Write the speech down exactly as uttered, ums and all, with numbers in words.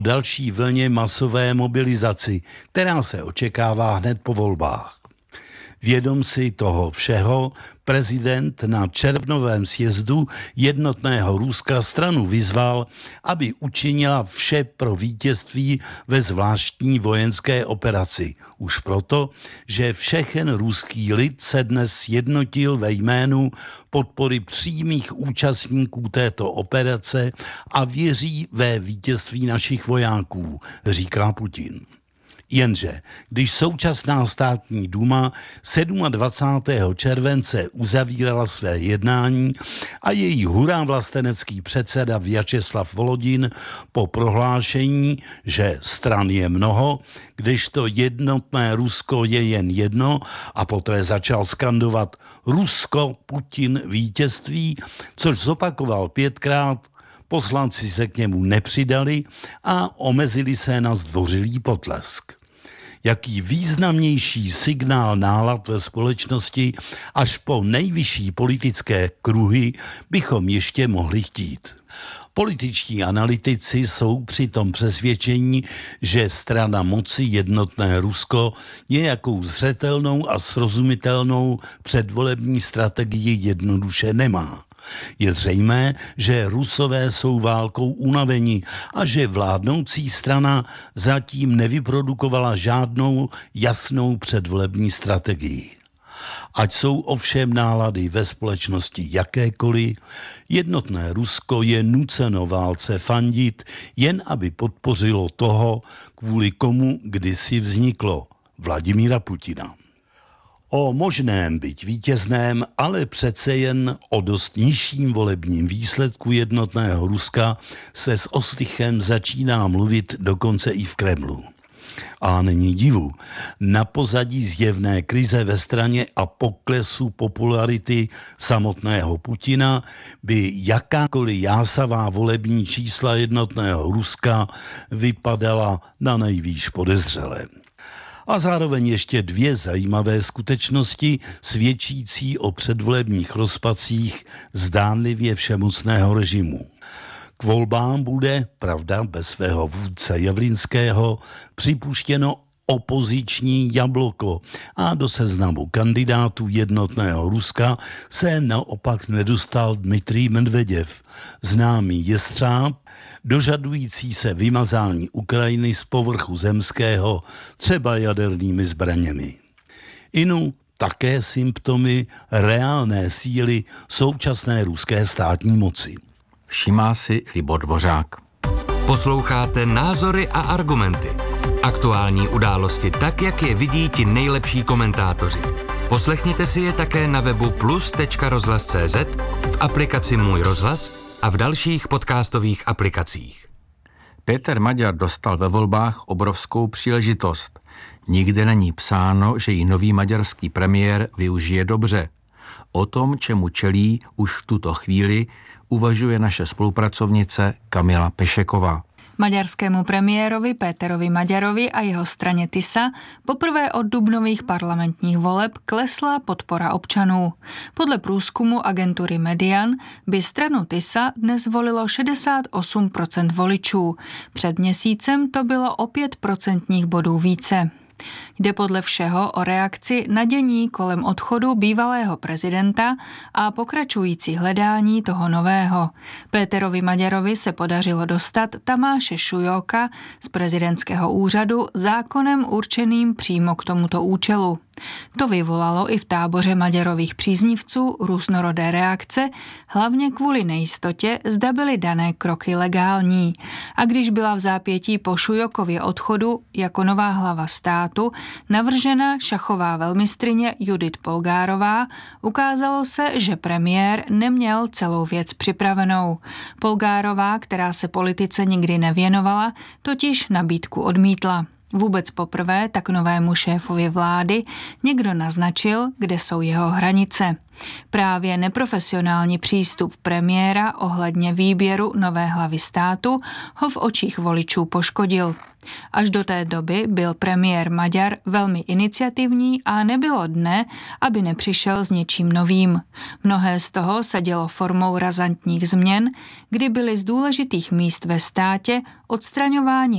další vlně masové mobilizaci, která se očekává hned po volbách. Vědom si toho všeho, prezident na červnovém sjezdu jednotného Ruska stranu vyzval, aby učinila vše pro vítězství ve zvláštní vojenské operaci. Už proto, že všechen ruský lid se dnes sjednotil ve jménu podpory přímých účastníků této operace a věří ve vítězství našich vojáků, říká Putin. Jenže když současná státní duma dvacátého sedmého července uzavírala své jednání a její hurá vlastenecký předseda Vjačeslav Volodin po prohlášení, že stran je mnoho, kdežto jednotné Rusko je jen jedno, a poté začal skandovat Rusko, Putin, vítězství, což zopakoval pětkrát, poslanci se k němu nepřidali a omezili se na zdvořilý potlesk. Jaký významnější signál nálad ve společnosti až po nejvyšší politické kruhy bychom ještě mohli chtít. Političtí analytici jsou přitom přesvědčení, že strana moci jednotné Rusko nějakou zřetelnou a srozumitelnou předvolební strategii jednoduše nemá. Je zřejmé, že Rusové jsou válkou unaveni a že vládnoucí strana zatím nevyprodukovala žádnou jasnou předvolební strategii. Ať jsou ovšem nálady ve společnosti jakékoliv, jednotné Rusko je nuceno válce fandit, jen aby podpořilo toho, kvůli komu kdysi vzniklo, Vladimíra Putina. O možném, byť vítězném, ale přece jen o dost nižším volebním výsledku jednotného Ruska se s ostychem začíná mluvit dokonce i v Kremlu. A není divu, na pozadí zjevné krize ve straně a poklesu popularity samotného Putina by jakákoliv jásavá volební čísla jednotného Ruska vypadala na nejvýš podezřelé. A zároveň ještě dvě zajímavé skutečnosti svědčící o předvolebních rozpacích zdánlivě všemocného režimu. K volbám bude, pravda, bez svého vůdce Javlinského, připuštěno opoziční jablko a do seznamu kandidátů jednotného Ruska se naopak nedostal Dmitrij Medveděv, známý jestřáb, dožadující se vymazání Ukrajiny z povrchu zemského třeba jadernými zbraněmi. Inu také symptomy reálné síly současné ruské státní moci. Všímá si Libor Dvořák. Posloucháte Názory a argumenty. Aktuální události tak, jak je vidí ti nejlepší komentátoři. Poslechněte si je také na webu plus tečka rozhlas tečka cé zet, v aplikaci Můj rozhlas a v dalších podcastových aplikacích. Péter Maďar dostal ve volbách obrovskou příležitost. Nikde není psáno, že ji nový maďarský premiér využije dobře. O tom, čemu čelí už v tuto chvíli, uvažuje naše spolupracovnice Kamila Pešeková. Maďarskému premiérovi Péterovi Maďarovi a jeho straně TISA poprvé od dubnových parlamentních voleb klesla podpora občanů. Podle průzkumu agentury Median by stranu TISA dnes volilo šedesát osm procent voličů. Před měsícem to bylo o pět procentních bodů více. Jde podle všeho o reakci na dění kolem odchodu bývalého prezidenta a pokračující hledání toho nového. Péterovi Maďarovi se podařilo dostat Tamáše Šujóka z prezidentského úřadu zákonem určeným přímo k tomuto účelu. To vyvolalo i v táboře Maďarových příznivců různorodé reakce, hlavně kvůli nejistotě, zda byly dané kroky legální. A když byla v zápětí po Šujókově odchodu jako nová hlava státu navržena šachová velmistryně Judith Polgárová, ukázalo se, že premiér neměl celou věc připravenou. Polgárová, která se politice nikdy nevěnovala, totiž nabídku odmítla. Vůbec poprvé tak novému šéfovi vlády někdo naznačil, kde jsou jeho hranice. Právě neprofesionální přístup premiéra ohledně výběru nové hlavy státu ho v očích voličů poškodil. Až do té doby byl premiér Maďar velmi iniciativní a nebylo dne, aby nepřišel s něčím novým. Mnohé z toho se dělo formou razantních změn, kdy byly z důležitých míst ve státě odstraňováni